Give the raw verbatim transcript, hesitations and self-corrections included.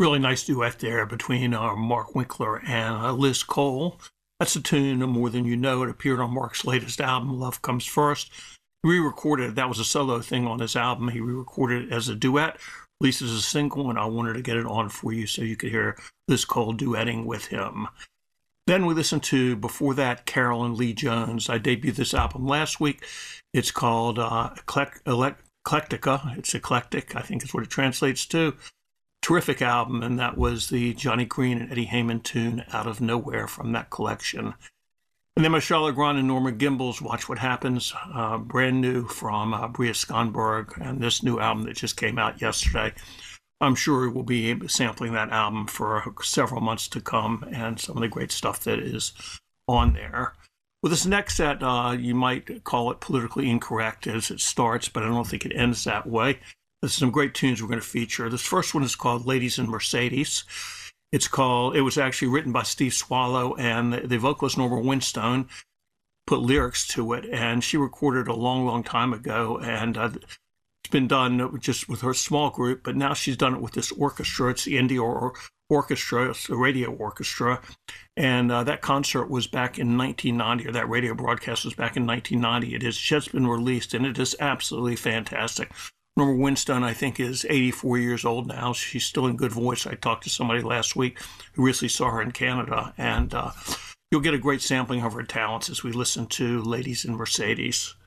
Really nice duet there between uh, Mark Winkler and uh, Liz Cole. That's a tune, More Than You Know. It appeared on Mark's latest album, Love Comes First. He re-recorded it. That was a solo thing on his album. He re-recorded it as a duet, released it as a single, and I wanted to get it on for you so you could hear Liz Cole duetting with him. Then we listened to, before that, Carolyn Lee Jones. I debuted this album last week. It's called uh, Eclectica. It's eclectic, I think is what it translates to. Terrific album, and that was the Johnny Green and Eddie Heyman tune Out of Nowhere from that collection. And then Michel Legrand and Norma Gimbel's Watch What Happens, uh, brand new from uh, Bria Skonberg, and this new album that just came out yesterday. I'm sure we'll be sampling that album for several months to come, and some of the great stuff that is on there. Well, this next set, uh, you might call it politically incorrect as it starts, but I don't think it ends that way. There's some great tunes we're going to feature. This first one is called Ladies in Mercedes. It's called, it was actually written by Steve Swallow, and the, the vocalist Norma Winstone put lyrics to it, and she recorded a long, long time ago, and uh, it's been done just with her small group, but now she's done it with this orchestra. It's the India or Orchestra, it's a radio orchestra, and uh, that concert was back in nineteen ninety, or that radio broadcast was back in nineteen ninety. It has just been released, and it is absolutely fantastic. Norma Winstone, I think, is eighty-four years old now. She's still in good voice. I talked to somebody last week who recently saw her in Canada, and uh, you'll get a great sampling of her talents as we listen to Ladies in Mercedes.